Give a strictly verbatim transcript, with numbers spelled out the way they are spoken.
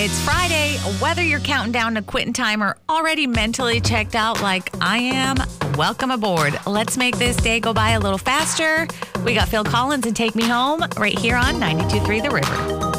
It's Friday. Whether you're counting down to quitting time or already mentally checked out like I am, welcome aboard. Let's make this day go by a little faster. We got Phil Collins and Take Me Home right here on ninety-two point three The River.